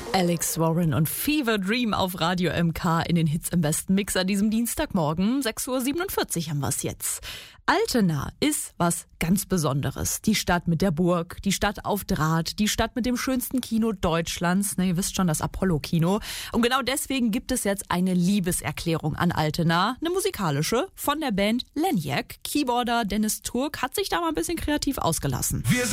Alex Warren und Fever Dream auf Radio MK in den Hits im besten Mix an diesem Dienstagmorgen. 6:47 Uhr haben wir es jetzt. Altena ist was ganz Besonderes. Die Stadt mit der Burg, die Stadt auf Draht, die Stadt mit dem schönsten Kino Deutschlands. Ihr wisst schon, das Apollo-Kino. Und genau deswegen gibt es jetzt eine Liebeserklärung an Altena. Eine musikalische von der Band Leniac. Keyboarder Dennis Turk hat sich da mal ein bisschen kreativ ausgelassen.